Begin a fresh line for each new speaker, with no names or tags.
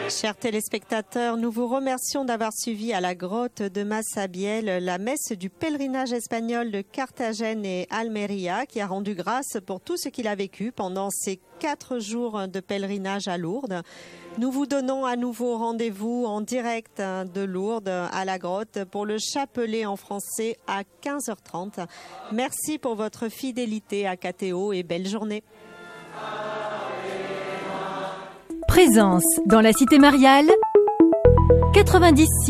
Chers téléspectateurs, nous vous remercions d'avoir suivi à la grotte de Massabielle la messe du pèlerinage espagnol de Carthagène et Almeria qui a rendu grâce pour tout ce qu'il a vécu pendant ces 4 jours de pèlerinage à Lourdes. Nous vous donnons à nouveau rendez-vous en direct de Lourdes à la grotte pour le chapelet en français à 15h30. Merci pour votre fidélité à KTO et belle journée.
Présence dans la cité mariale 90.